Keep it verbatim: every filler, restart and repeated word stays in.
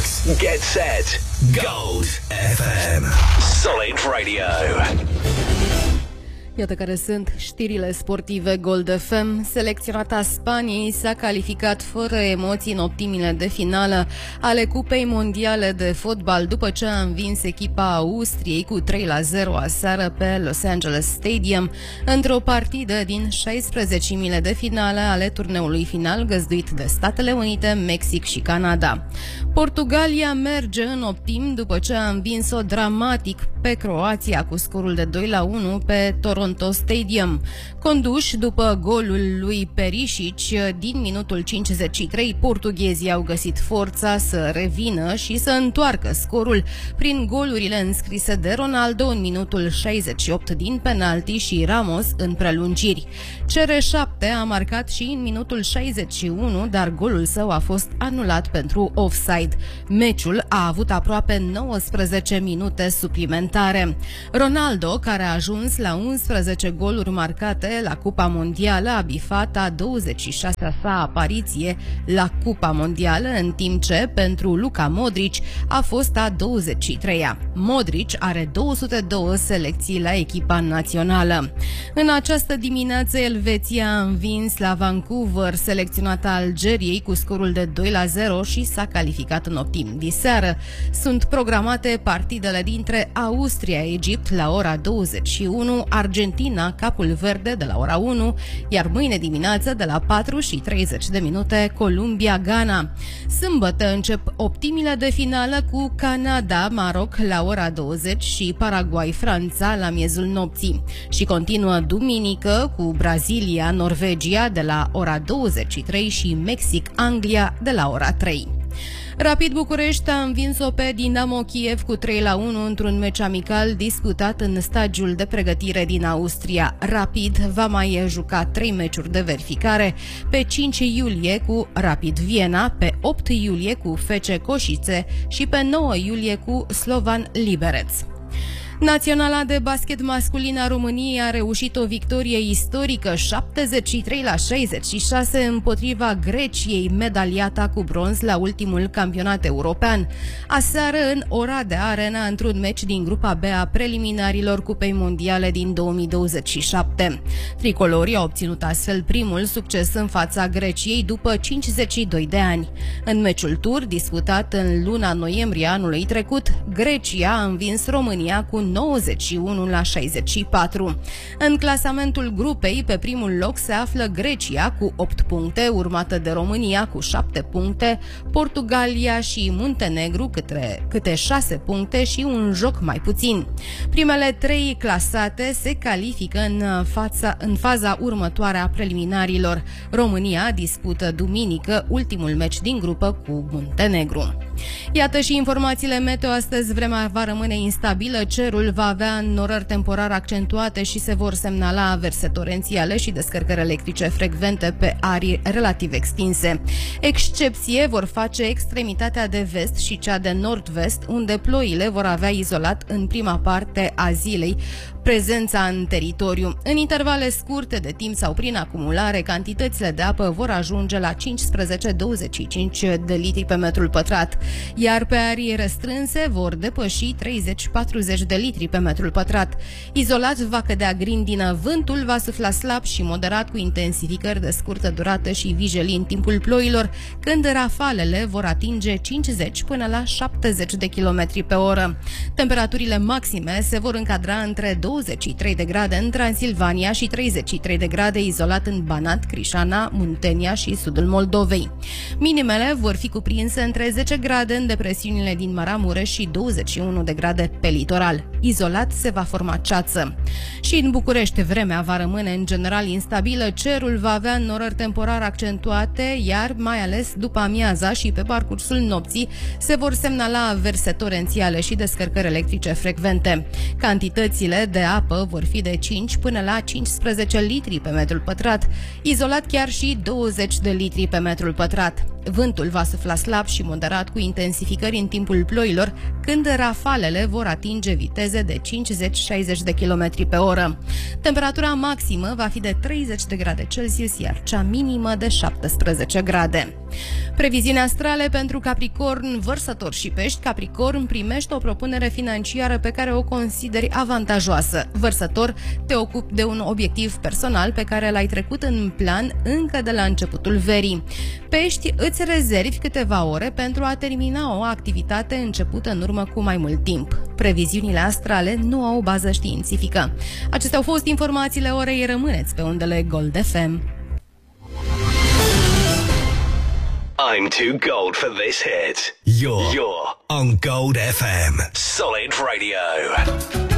Sports. Get set. Gold F M. Solid Radio. Iată care sunt știrile sportive Gold F M. Selecționata Spaniei s-a calificat fără emoții în optimile de finală ale Cupei Mondiale de Fotbal după ce a învins echipa Austriei cu trei la zero aseară pe Los Angeles Stadium într-o partidă din șaisprezecimile de finală ale turneului final găzduit de Statele Unite, Mexic și Canada. Portugalia merge în optim după ce a învins-o dramatic pe Croația cu scorul de doi la unu pe Toronto Stadium. Conduși după golul lui Perisic din minutul cincizeci și trei, portughezii au găsit forța să revină și să întoarcă scorul prin golurile înscrise de Ronaldo în minutul șaizeci și opt din penalti și Ramos în prelungiri. C R șapte a marcat și în minutul șaizeci și unu, dar golul său a fost anulat pentru offside. Meciul a avut aproape nouăsprezece minute suplimentare. Ronaldo, care a ajuns la unsprezece goluri marcate la Cupa Mondială, a bifat a douăzeci și șasea sa apariție la Cupa Mondială, în timp ce pentru Luka Modric a fost a douăzeci și treia. Modric are două sute doi selecții la echipa națională. În această dimineață, Elveția a învins la Vancouver selecționata Algeriei cu scorul de doi la zero și s-a calificat în optim. Diseară sunt programate partidele dintre Austria-Egipt la ora douăzeci și unu, Argentina, Capul Verde de la ora unu, iar mâine dimineață de la patru și treizeci de minute, Columbia-Ghana. Sâmbătă încep optimile de finală cu Canada-Maroc la ora douăzeci și Paraguay-Franța la miezul nopții. Și continuă duminică cu Brazilia-Norvegia de la ora douăzeci și trei și Mexic-Anglia de la ora trei. Rapid București a învins-o pe Dinamo Kiev cu trei la unu într-un meci amical disputat în stagiul de pregătire din Austria. Rapid va mai juca trei meciuri de verificare: pe cinci iulie cu Rapid Viena, pe opt iulie cu F C Coșițe și pe nouă iulie cu Slovan Liberec. Naționala de basket masculin a României a reușit o victorie istorică, șaptezeci și trei la șaizeci și șase, împotriva Greciei, medaliata cu bronz la ultimul campionat european. Aseară în Oradea Arena, într-un meci din grupa B a preliminarilor Cupei Mondiale din două mii douăzeci și șapte. Tricolorii au obținut astfel primul succes în fața Greciei după cincizeci și doi de ani. În meciul tur, disputat în luna noiembrie anului trecut, Grecia a învins România cu nouăzeci și unu la șaizeci și patru. În clasamentul grupei, pe primul loc se află Grecia cu opt puncte, urmată de România cu șapte puncte, Portugalia și Muntenegru câte, câte șase puncte și un joc mai puțin. Primele trei clasate se califică în, fața, în faza următoare a preliminarilor. România dispută duminică ultimul meci din grupă cu Muntenegru. Iată și informațiile meteo. Astăzi vremea va rămâne instabilă, cerul va avea înnorări temporar accentuate și se vor semnala averse torențiale și descărcări electrice frecvente pe arii relativ extinse. Excepție vor face extremitatea de vest și cea de nord-vest, unde ploile vor avea izolat în prima parte a zilei prezența în teritoriu. În intervale scurte de timp sau prin acumulare, cantitățile de apă vor ajunge la cincisprezece douăzeci și cinci de litri pe metrul pătrat, iar pe arii restrânse vor depăși treizeci patruzeci de litri pe metrul pătrat. Izolat va cădea grindină, vântul va sufla slab și moderat cu intensificări de scurtă durată și vijelii în timpul ploilor, când rafalele vor atinge cincizeci până la șaptezeci de kilometri pe oră. Temperaturile maxime se vor încadra între douăzeci și trei de grade în Transilvania și treizeci și trei de grade izolat în Banat, Crișana, Muntenia și sudul Moldovei. Minimele vor fi cuprinse între zece grade în depresiunile din Maramureș și douăzeci și unu de grade pe litoral. Izolat se va forma ceață. Și în București vremea va rămâne în general instabilă, cerul va avea înnorări temporar accentuate, iar mai ales după amiaza și pe parcursul nopții se vor semnala averse torențiale și descărcări electrice frecvente. Cantitățile de apă vor fi de cinci până la cincisprezece litri pe metrul pătrat, izolat chiar și douăzeci de litri pe metrul pătrat. Vântul va sufla slab și moderat cu intensificări în timpul ploilor, când rafalele vor atinge viteze de cincizeci șaizeci de kilometri pe oră. Temperatura maximă va fi de treizeci de grade Celsius, iar cea minimă de șaptesprezece grade. Previziuni astrale pentru Capricorn, Vărsător și Pești. Capricorn, primești o propunere financiară pe care o consideri avantajoasă. Vărsător, te ocupi de un obiectiv personal pe care l-ai trecut în plan încă de la începutul verii. Pești, îți rezervi câteva ore pentru a termina o activitate începută în urmă cu mai mult timp. Previziunile astrale nu au bază științifică. Acestea au fost informațiile orei. Rămâneți pe undele Gold F M. I'm too gold for this hit. You're, You're on Gold F M. Solid Radio.